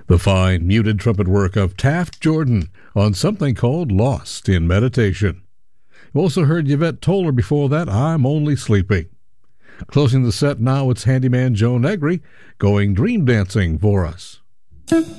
The fine muted trumpet work of Taft Jordan on something called Lost in Meditation. You also heard Yvette Toller before that, I'm Only Sleeping. Closing the set now, it's handyman Joe Negri going Dream Dancing for us.